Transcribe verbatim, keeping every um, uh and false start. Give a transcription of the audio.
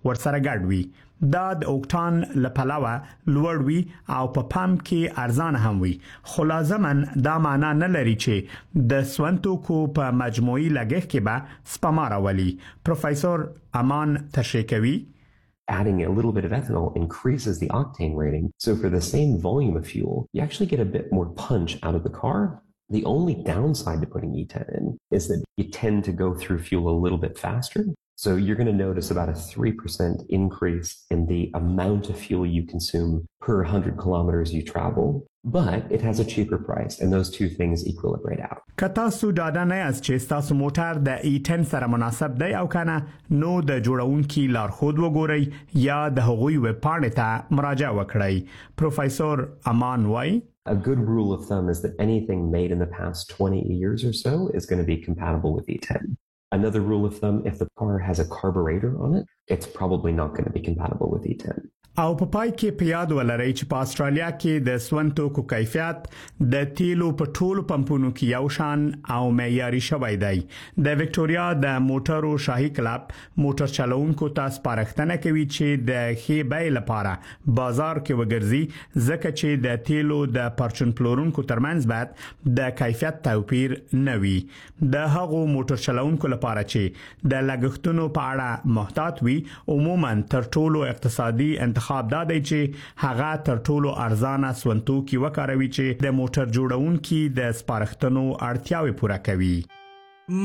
ورسره ګډ وي. دا د اوکټان لپلوه لوړ وي او په پمپ کې ارزانه هم وي، خو لازماً دا معنا نه لري چې د سونتوکو په مجموعي لګښت کې به سپما راولي. پروفیسور امان تشریح کوي. Adding a little bit of ethanol increases the octane rating. So for the same volume of fuel, you actually get a bit more punch out of the car. The only downside to putting E ten in is that you tend to go through fuel a little bit faster. So you're going to notice about a three percent increase in the amount of fuel you consume per one hundred kilometers you travel. But it has a cheaper price, and those two things equilibrate out. که تاسو ډاډه نه یاست چې تاسو موټر د ای ټن سره مناسب دی او کنه، نو د جوړونکي لارښود وګورئ یا د هغوی ویب پاڼې ته مراجعه وکړئ. پروفیسور امان وای A good rule of thumb is that anything made in the past twenty years or so is going to be compatible with E ten. Another rule of thumb, if the car has a carburetor on it, it's probably not going to be compatible with E ten. او په پای کې په یاد ولرئ چې په استرالیا کې د سونتوکو کیفیت د تیلو په ټولو پمپونو کې یو شان او معیاري شوی دی. د وکټوريا د موټرو شاهي کلب موټر چلوونکو ته سپارښتنه کوي چې د ښې بیې لپاره بازار کې وګرځي، ځکه چې د تیلو د پرچون پلورونکو ترمنځ باید د کیفیت توپیر نه وي. د هغو موټر چلوونکو لپاره چې د لګښتونو په اړه محتاط وي، عموماً تر ټولو اقتصادي انتخاب خاب دا دی چې هغه تر ټولو ارزانه سونتوکي وکاروي چې د موټر جوړونکي د سپارښتنو اړتیاوې پوره کوي.